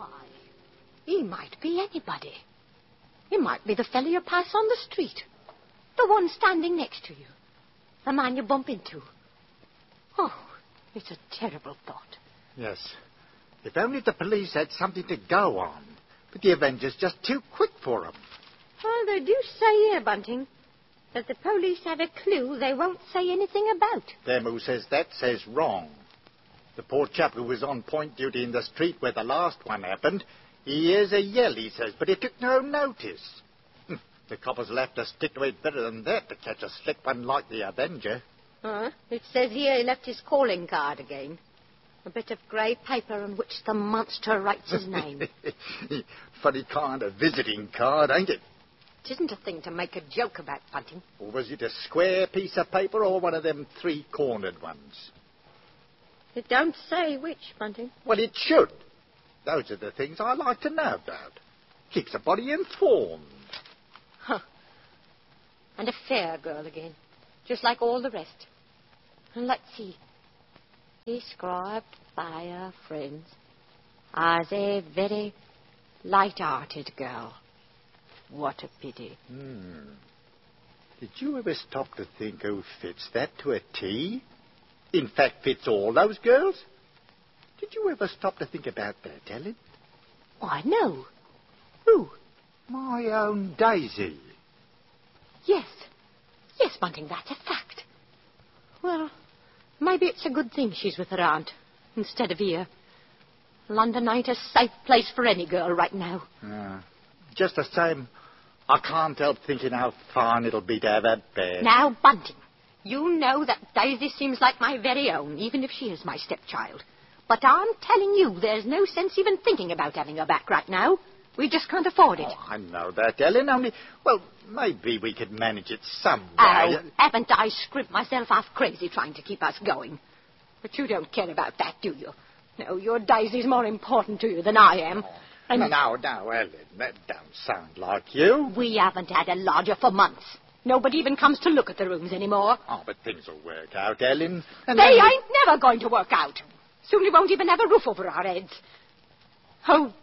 Why, he might be anybody. He might be the fellow you pass on the street. The one standing next to you. The man you bump into. Oh, it's a terrible thought. Yes. If only the police had something to go on. But the Avenger's just too quick for them. Well, they do say here, Bunting, that the police have a clue they won't say anything about. Them who says that says wrong. The poor chap who was on point duty in the street where the last one happened, he hears a yell, he says, but he took no notice. The coppers will have to stick to it better than that to catch a slick one like the Avenger. It says here he left his calling card again. A bit of grey paper on which the monster writes his name. Funny kind of visiting card, ain't it? It isn't a thing to make a joke about, Bunting. Or was it a square piece of paper or one of them three-cornered ones? It don't say which, Bunting. Well, it should. Those are the things I like to know about. Keeps a body informed. Huh. And a fair girl again, just like all the rest. And let's see. Described by her friends as a very light-hearted girl. What a pity. Did you ever stop to think who fits that to a T? In fact, fits all those girls? Did you ever stop to think about that, Ellen? Why, no. Who? My own Daisy. Yes. Yes, Bunting, that's a fact. Well, maybe it's a good thing she's with her aunt instead of here. London ain't a safe place for any girl right now. Just the same, I can't help thinking how fine it'll be to have that bed. Now, Bunting, you know that Daisy seems like my very own, even if she is my stepchild. But I'm telling you, there's no sense even thinking about having her back right now. We just can't afford it. Oh, I know that, Ellen, only, well, maybe we could manage it some way. Oh, haven't I scrimped myself half crazy trying to keep us going? But you don't care about that, do you? No, your Daisy's more important to you than I am. And No, Ellen, that don't sound like you. we haven't had a lodger for months. Nobody even comes to look at the rooms anymore. Oh, but things will work out, Ellen. And They then ain't never going to work out. Soon we won't even have a roof over our heads. Oh,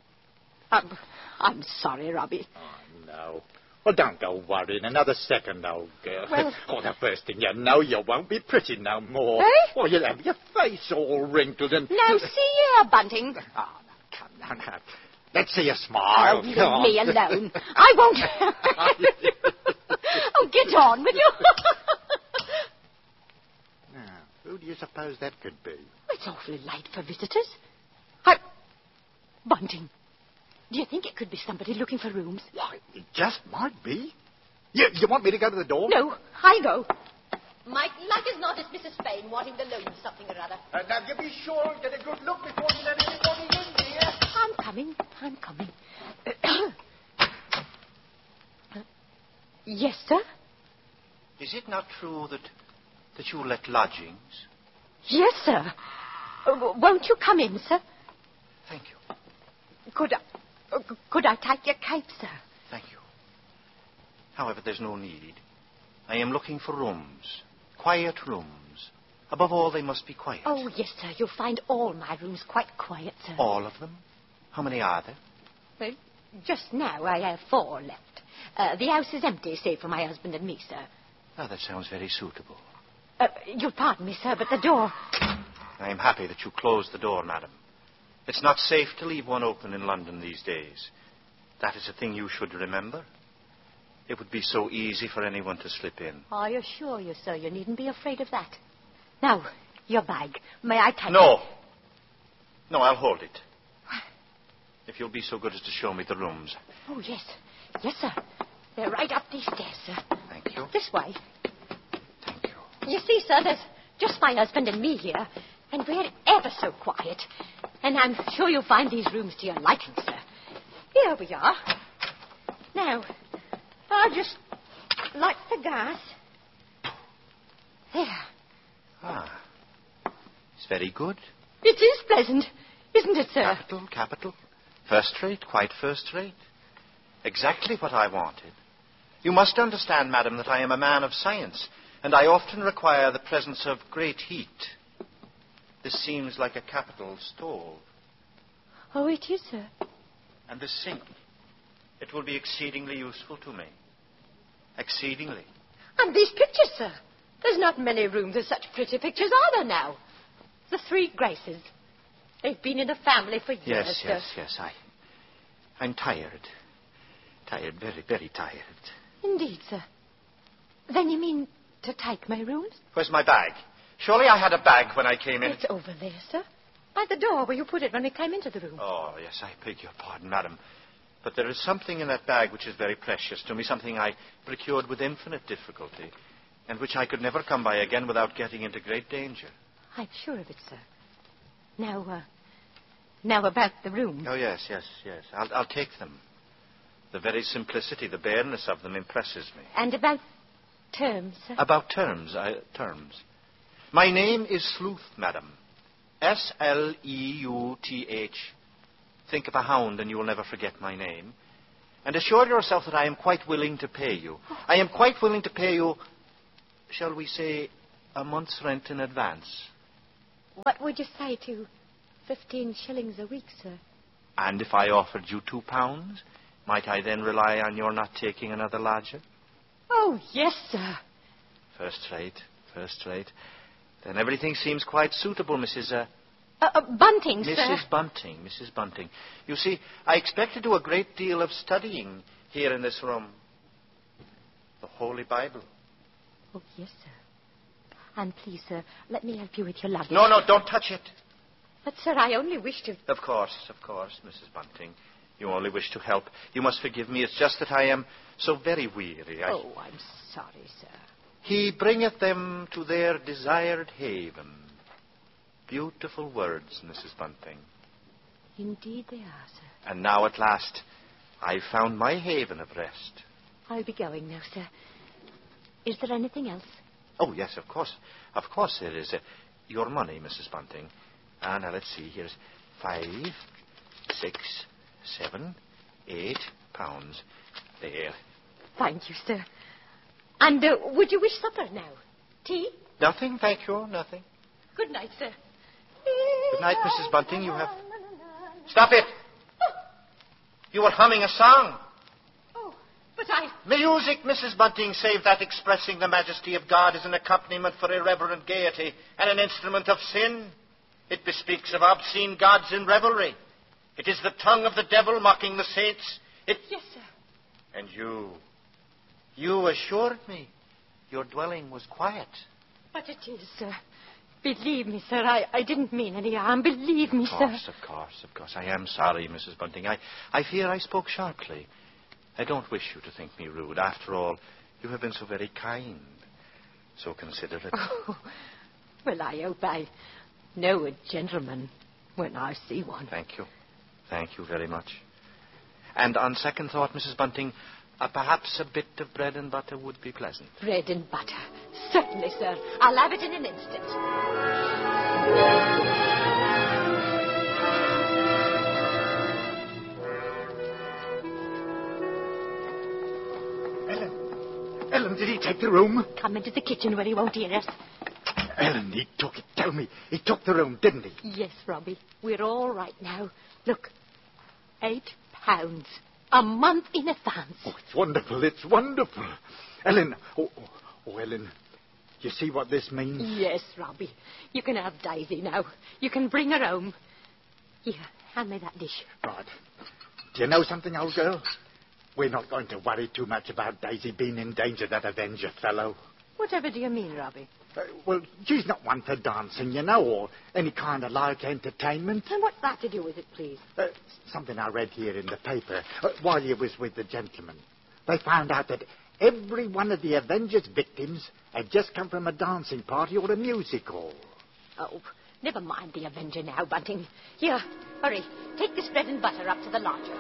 I'm sorry, Robbie. Oh, no. Well, don't go worrying another second, old girl. Well- Oh, the first thing you know, you won't be pretty no more. Eh? Or you'll have your face all wrinkled and... Now, see here, Bunting. Oh, no, come now. Let's see you smile. Oh, leave Come on. me alone. I won't. Oh, get on with you. Now, who do you suppose that could be? It's awfully late for visitors. Bunting, do you think it could be somebody looking for rooms? Why, it just might be. You want me to go to the door? No, I'll go. Like as not, it's Mrs. Spain wanting to loan you something or other. Now, you be sure and get a good look before you let anybody in, dear. I'm coming. Yes, sir? Is it not true that you let lodgings? Yes, sir. Won't you come in, sir? Thank you. Could I take your cape, sir? Thank you. However, there's no need. I am looking for rooms. Quiet rooms. Above all, they must be quiet. Oh, yes, sir. You'll find all my rooms quite quiet, sir. All of them? How many are there? Well, just now I have 4 left. The house is empty, save for my husband and me, sir. Ah, that sounds very suitable. You'll pardon me, sir, but the door... I am happy that you closed the door, madam. It's not safe to leave one open in London these days. That is a thing you should remember. It would be so easy for anyone to slip in. I assure you, sir, you needn't be afraid of that. Now, your bag. May I take No. it? No, I'll hold it. If you'll be so good as to show me the rooms. Oh, yes. Yes, sir. They're right up these stairs, sir. Thank you. This way. Thank you. You see, sir, there's just my husband and me here, and we're ever so quiet. And I'm sure you'll find these rooms to your liking, sir. Here we are. Now, I'll just light the gas. There. Ah. It's very good. It is pleasant, isn't it, sir? Capital. First rate, quite first rate. Exactly what I wanted. You must understand, madam, that I am a man of science, and I often require the presence of great heat. This seems like a capital stove. Oh, it is, sir. And the sink. It will be exceedingly useful to me. Exceedingly. And these pictures, sir. There's not many rooms with such pretty pictures, are there now? The three Graces. They've been in the family for years, sir. Yes. I'm tired. Tired, very, very tired. Indeed, sir. Then you mean to take my rooms? Where's my bag? Surely I had a bag when I came in. It's over there, sir. By the door where you put it when we came into the room. Oh, yes, I beg your pardon, madam. But there is something in that bag which is very precious to me, something I procured with infinite difficulty, and which I could never come by again without getting into great danger. I'm sure of it, sir. Now about the room. Oh, yes. I'll take them. The very simplicity, the bareness of them impresses me. And about terms, sir? About terms. My name is Sleuth, madam. Sleuth. Think of a hound and you will never forget my name. And assure yourself that I am quite willing to pay you. I am quite willing to pay you, shall we say, a month's rent in advance. What would you say to 15 shillings a week, sir? And if I offered you £2, might I then rely on your not taking another lodger? Oh, yes, sir. First rate. Then everything seems quite suitable, Mrs. Bunting, sir. Mrs. Bunting. You see, I expect to do a great deal of studying here in this room. The Holy Bible. Oh, yes, sir. And please, sir, let me help you with your luggage. No, don't touch it. But, sir, I only wish to... Of course, Mrs. Bunting. You only wish to help. You must forgive me. It's just that I am so very weary. Oh, I'm sorry, sir. He bringeth them to their desired haven. Beautiful words, Mrs. Bunting. Indeed they are, sir. And now at last, I've found my haven of rest. I'll be going now, sir. Is there anything else? Oh, yes, of course. Of course there is. Your money, Mrs. Bunting. Now, let's see. Here's 5, 6, 7, 8 pounds. There. Thank you, sir. And would you wish supper now? Tea? Nothing, thank you, nothing. Good night, sir. Good night, Mrs. Bunting. You have... Stop it! You were humming a song. Oh, but I... Music, Mrs. Bunting, save that expressing the majesty of God is an accompaniment for irreverent gaiety and an instrument of sin. It bespeaks of obscene gods in revelry. It is the tongue of the devil mocking the saints. Yes, sir. And you assured me your dwelling was quiet. But it is, sir. Believe me, sir, I didn't mean any harm. Believe me, sir. Of course. I am sorry, Mrs. Bunting. I fear I spoke sharply. I don't wish you to think me rude. After all, you have been so very kind, so considerate. Oh, well, I hope I know a gentleman when I see one. Thank you. Thank you very much. And on second thought, Mrs. Bunting, perhaps a bit of bread and butter would be pleasant. Bread and butter. Certainly, sir. I'll have it in an instant. Ellen, did he take the room? Come into the kitchen where he won't hear us. Ellen, he took it. Tell me. He took the room, didn't he? Yes, Robbie. We're all right now. Look. £8. A month in advance. Oh, it's wonderful. It's wonderful. Ellen. Oh, Ellen. You see what this means? Yes, Robbie. You can have Daisy now. You can bring her home. Here, hand me that dish. Right. Do you know something, old girl? We're not going to worry too much about Daisy being in danger, that Avenger fellow. Whatever do you mean, Robbie? Well, she's not one for dancing, you know, or any kind of like entertainment. And what's that to do with it, please? Something I read here in the paper while you was with the gentleman. They found out that every one of the Avengers' victims had just come from a dancing party or a music hall. Oh, never mind the Avenger now, Bunting. Here, hurry. Take this bread and butter up to the lodger.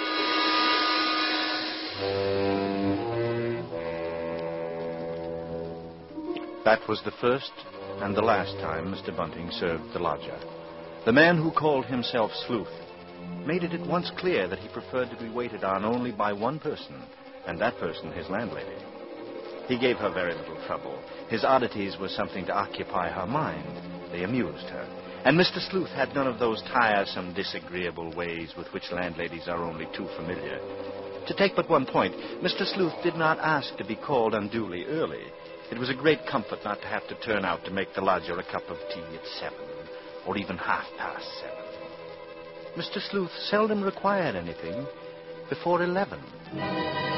That was the first and the last time Mr. Bunting served the lodger. The man who called himself Sleuth made it at once clear that he preferred to be waited on only by one person, and that person his landlady. He gave her very little trouble. His oddities were something to occupy her mind. They amused her. And Mr. Sleuth had none of those tiresome, disagreeable ways with which landladies are only too familiar. To take but one point, Mr. Sleuth did not ask to be called unduly early. It was a great comfort not to have to turn out to make the lodger a cup of tea at 7, or even 7:30. Mr. Sleuth seldom required anything before 11.